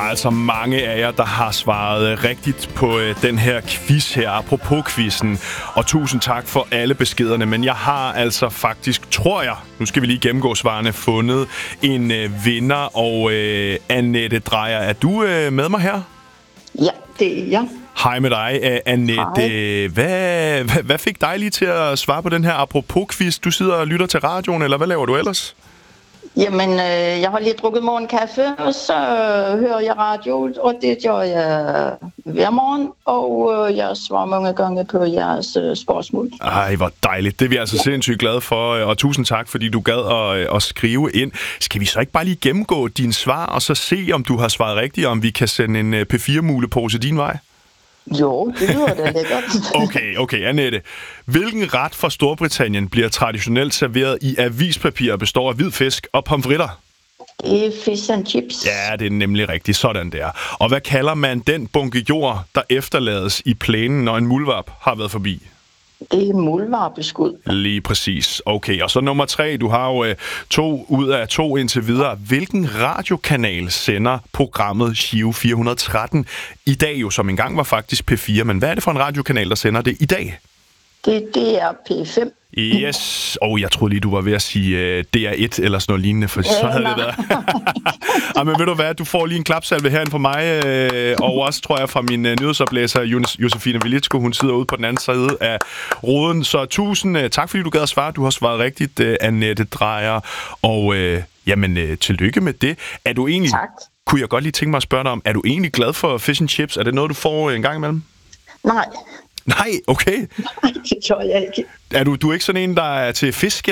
altså mange af jer, der har svaret rigtigt på den her quiz her, apropos-quizzen. Og tusind tak for alle beskederne. Men jeg har altså faktisk, tror jeg, nu skal vi lige gennemgå svarene, fundet en vinder. Og Annette Dreyer, er du med mig her? Ja, det er jeg. Hej med dig, Annette. Hvad fik dig lige til at svare på den her apropos-quiz? Du sidder og lytter til radioen, eller hvad laver du ellers? Jamen, jeg har lige drukket morgenkaffe, og så hører jeg radio, og det gør jeg hver morgen, og jeg svarer mange gange på jeres spørgsmål. Ej, hvor dejligt. Det er vi altså sindssygt glade for, og tusind tak, fordi du gad at skrive ind. Skal vi så ikke bare lige gennemgå dine svar, og så se, om du har svaret rigtigt, om vi kan sende en P4-mulepose din vej? Jo, det lyder da lækkert. Okay, Annette. Hvilken ret fra Storbritannien bliver traditionelt serveret i avispapir og består af hvid fisk og pomfritter? Det er fish and chips. Ja, det er nemlig rigtigt. Sådan der. Og hvad kalder man den bunke jord, der efterlades i plænen, når en muldvarp har været forbi? Det er muldvarpeskud. Lige præcis. Okay, og så nummer 3. Du har jo 2 ud af 2 indtil videre. Hvilken radiokanal sender programmet Giro 413 i dag jo, som engang var faktisk P4? Men hvad er det for en radiokanal, der sender det i dag? Det er P5. Yes. Jeg troede lige, du var ved at sige DR1 eller sådan noget lignende, for så havde det der. Men ved du hvad, du får lige en klapsalve herinde fra mig, og også, tror jeg, fra min nyhedsoplæser, Josefine Vilitsko. Hun sidder ude på den anden side af roden. Så tusind tak, fordi du gad at svare. Du har svaret rigtigt, Annette Dreyer. Og tillykke med det. Er du egentlig, tak. Kunne jeg godt lige tænke mig at spørge dig om, er du egentlig glad for fish and chips? Er det noget, du får en gang imellem? Nej. Nej, okay. Nej, det tror jeg ikke. Du er ikke sådan en, der er til fisk